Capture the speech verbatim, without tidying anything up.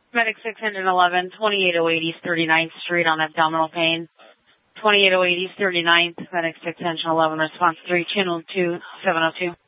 Medic six eleven, twenty-eight oh eight East thirty-ninth Street on abdominal pain. twenty-eight oh eight East thirty-ninth, Medic six eleven, response three, channel two seven oh two.